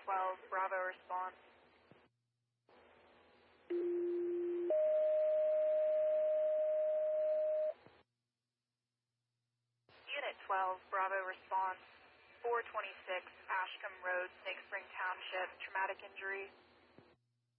12, Bravo response. Unit 12, Bravo response. 426 Ashcombe Road, Snake Spring Township, traumatic injury.